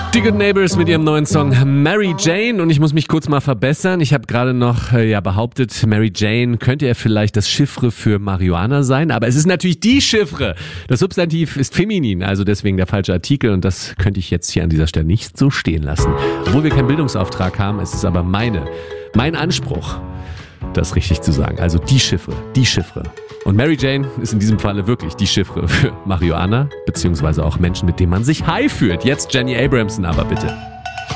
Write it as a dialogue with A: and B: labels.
A: Die Good Neighbors mit ihrem neuen Song Mary Jane, und ich muss mich kurz mal verbessern. Ich habe gerade noch behauptet, Mary Jane könnte ja vielleicht das Chiffre für Marihuana sein, aber es ist natürlich die Chiffre. Das Substantiv ist feminin, also deswegen der falsche Artikel, und das könnte ich jetzt hier an dieser Stelle nicht so stehen lassen. Obwohl wir keinen Bildungsauftrag haben, ist es aber mein Anspruch, das richtig zu sagen. Also die Chiffre. Und Mary Jane ist in diesem Falle wirklich die Chiffre für Marihuana, beziehungsweise auch Menschen, mit denen man sich high fühlt. Jetzt Jenny Abramson aber bitte.